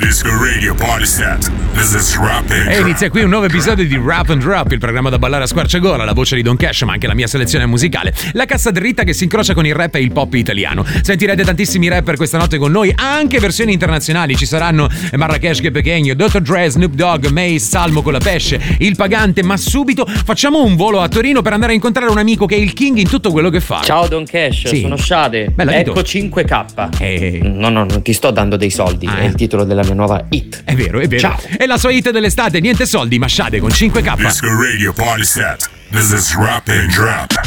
Disco Radio Party Set. This is Rap and E inizia qui un nuovo episodio di Rap and Drop, il programma da ballare a squarciagola, la voce di Don Cash, ma anche la mia selezione musicale, la cassa dritta che si incrocia con il rap e il pop italiano. Sentirete tantissimi rapper questa notte con noi, anche versioni internazionali. Ci saranno Marrakesh che Pequeño, Dr. Dre, Snoop Dogg, Mace, Salmo con la pesce, Il Pagante, ma subito facciamo un volo a Torino per andare a incontrare un amico che è il king in tutto quello che fa. Ciao Don Cash, Sì. sono Shade. Bella, ecco dito. 5K. No, non ti sto dando dei soldi, è il titolo della mia nuova hit. È vero, è vero. Ciao. E la sua hit dell'estate, niente soldi, ma Shade con 5K. Disco Radio Party Set. This is Rap and Drop.